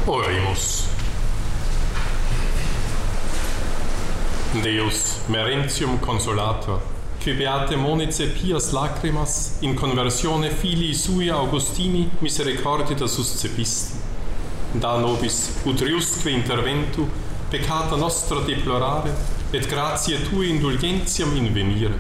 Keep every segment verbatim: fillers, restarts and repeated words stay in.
Oremus. Deus merentium consolator, qui beate monice pias lacrimas in conversione filii sui Augustini misericordita suscepisti, da nobis utriusque interventu peccata nostra deplorare et gratiae tue indulgentiam invenire.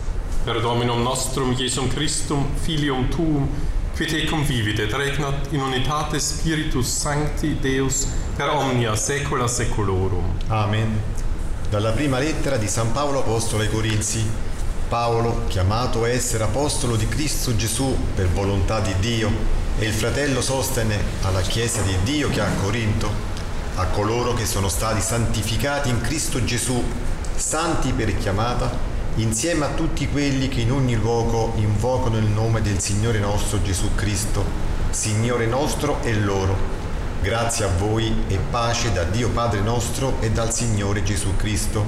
Per Dominum nostrum Iesum Christum, Filium Tuum, qui te convivit et regnat in unitate Spiritus Sancti Deus per omnia saecula saeculorum. Amen. Dalla prima lettera di San Paolo Apostolo ai Corinzi. Paolo, chiamato a essere apostolo di Cristo Gesù per volontà di Dio, e il fratello Sostene alla Chiesa di Dio che è a Corinto, a coloro che sono stati santificati in Cristo Gesù, santi per chiamata, insieme a tutti quelli che in ogni luogo invocano il nome del Signore nostro Gesù Cristo, Signore nostro e loro. Grazie a voi e pace da Dio Padre nostro e dal Signore Gesù Cristo.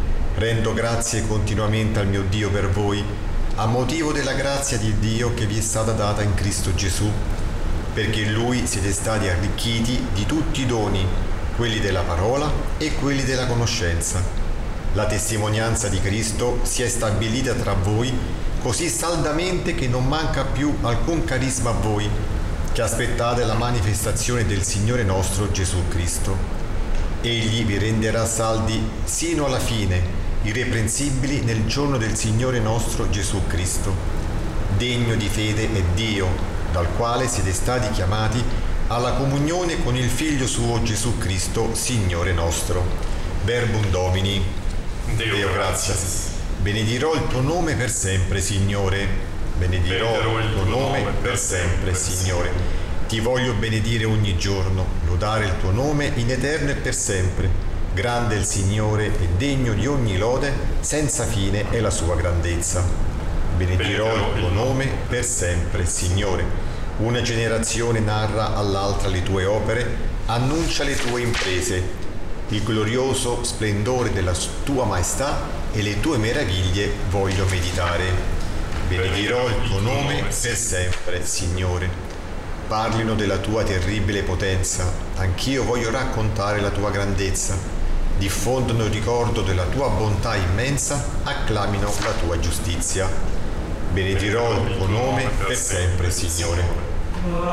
Rendo grazie continuamente al mio Dio per voi, a motivo della grazia di Dio che vi è stata data in Cristo Gesù, perché in Lui siete stati arricchiti di tutti i doni, quelli della parola e quelli della conoscenza. La testimonianza di Cristo si è stabilita tra voi così saldamente che non manca più alcun carisma a voi, che aspettate la manifestazione del Signore nostro Gesù Cristo. Egli vi renderà saldi sino alla fine, irreprensibili nel giorno del Signore nostro Gesù Cristo. Degno di fede è Dio, dal quale siete stati chiamati alla comunione con il Figlio suo Gesù Cristo, Signore nostro. Verbum Domini. Deo, Deo gratias. Benedirò il tuo nome per sempre, Signore. Benedirò il tuo nome per sempre, Signore. Ti voglio benedire ogni giorno, lodare il tuo nome in eterno e per sempre. Grande è il Signore e degno di ogni lode, senza fine è la sua grandezza. Benedirò il tuo nome per sempre, Signore. Una generazione narra all'altra le tue opere, annuncia le tue imprese, il glorioso splendore della tua maestà e le tue meraviglie voglio meditare. Benedirò il tuo nome per sempre, Signore. Parlino della tua terribile potenza, anch'io voglio raccontare la tua grandezza. Diffondono il ricordo della tua bontà immensa, acclamino la tua giustizia. Benedirò il tuo nome per sempre, Signore.